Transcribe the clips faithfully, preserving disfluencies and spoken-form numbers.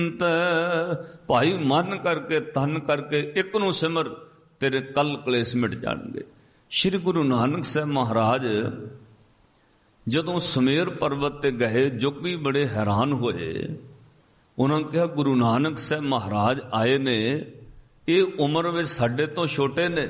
भाई मन करके तन करके एक नूं सिमर, तेरे कल कलेस मिट जाणगे। श्री गुरु नानक साहब महाराज जदों सुमेर पर्वत ते गए, जोगी बड़े हैरान होए। उन्होंने कहा गुरु नानक साहब महाराज आए ने, ये उम्र में साडे तो छोटे ने,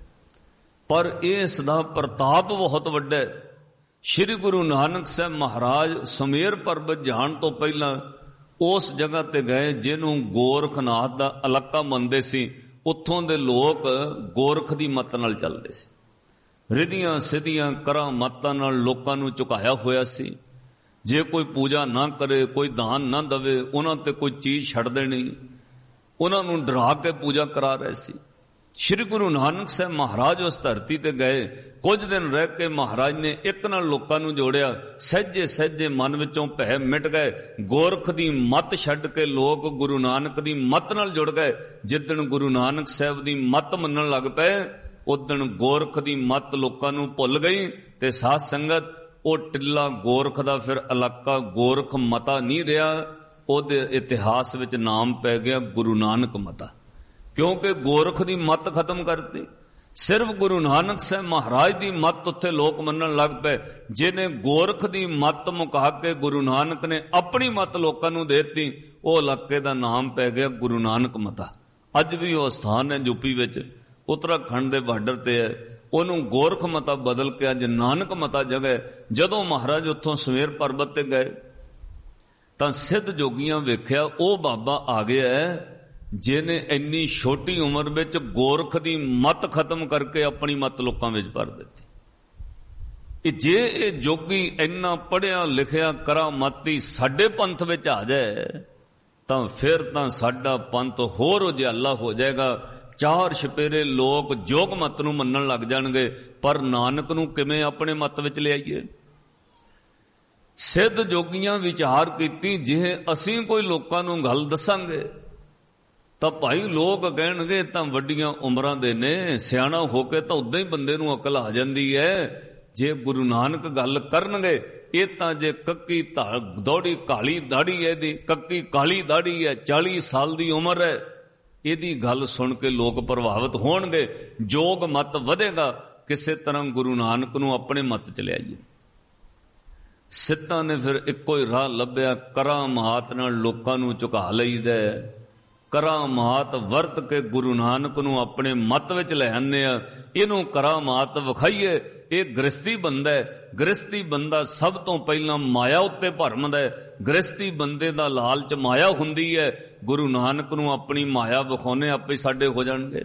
पर इसदा प्रताप बहुत वड्डा है। श्री गुरु नानक साहब महाराज सुमेर पर्वत जाण तो पहला उस जगह ते गए जिन्हों गोरखनाथ दा इलाका मनदे सी। उत्थों दे लोग गोरख दी मत नाल चलदे सी, रिधियां सिधियां करां मतां नाल लोकां नूं झुकाया होया सी। जे कोई पूजा ना करे, कोई दान ना दवे, उन्हां ते कोई चीज छड़ देनी, उन्हां नूं डरा के पूजा करा रहे सी। श्री गुरु नानक साहब महाराज उस धरती ते गए, कुछ दिन रह के महाराज ने एक नाल लोकां नूं जोड़िया। सहजे सहजे मन विचों भय मिट गए। गोरख दी मत छड्ड के लोग गुरु नानक दी मत नाल जुड़ गए। जिद्दण गुरु नानक साहब दी मत मनण लग पए, उदण गोरख दी मत लोकां नूं भुल गई। ते साध संगत वो टिल्ला गोरख दा फिर इलाका गोरख मता नहीं रहा, उहदे इतिहास विच नाम पै गया गुरु नानक मता, क्योंकि गोरख दी मत खत्म करती। सिर्फ गुरु नानक साहब महाराज दी मत उत्थे लोक मनण लग पे। जिन्हें गोरख दी मत मुका के गुरु नानक ने अपनी मत लोकां नूं देती, वो इलाके दा नाम पै गया गुरु नानक मता। अज भी वो स्थान है यूपी विच, उत्तराखंड दे बार्डर ते है, उहनूं गोरख मता बदल के अज नानक मता जगह। जदों महाराज उत्थों सुमेर पर्वत ते गए तां सिद्ध जोगियां वेख्या वो बाबा आ गया है जिन्हें इन्नी छोटी उम्र में गोरख की मत खत्म करके अपनी मत लोगों में भर दी। जे ये जोगी इन्ना पढ़िया लिखिया करामती साडे पंथ में आ जाए तो फिर तो साडा पंथ होर उजियाला हो जाएगा। चार छपेरे लोग जोग मत नूं मनण लग जाणगे, पर नानक नूं किवें अपने मत विच लिआईए। सिद्ध जोगियां विचार कीती, जे असीं कोई लोकां नूं गल दसांगे तो भाई लोग कहणगे तां वड्डियां उमरां दे ने, सियाणा होके तो उदां ही बंदे नूं अकल आ जांदी है। जे गुरु नानक गल करनगे, ये तां जे कक्की दौड़ी काली दाड़ी है, दी कक्की काली दाड़ी है, चाली साल दी उम्र है, इहदी गल सुन के लोग प्रभावित होणगे, जोग मत वधेगा। किसे तरह गुरु नानक नूं अपने मत च लिआईए। सिद्धां ने फिर इक्को ही राह लभ्या, करामात नाल लोकां नूं झुका लईदा। करामात वरत के गुरु नानक नूं अपने मत विच ले आने आ। इहनूं करामात विखाईए। ये गृहस्थी बंदा है। गृहस्थी बंदा सब तो पहला माया उत्ते भरमदा है। गृहस्थी बंदे दा लालच माया हुंदी है। गुरु नानक नूं अपनी माया विखाउने, आपे साडे हो जाणगे।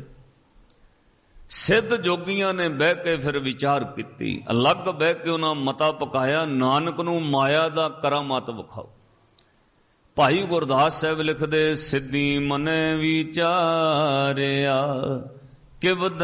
सिद्ध जोगियां ने बह के फिर विचार कीती, अलग बह के उन्हां मता पकाया, नानक नूं माया दा करामात विखाओ। भाई गुरदास साहब लिखदे, सिद्धि मने विचारिया कि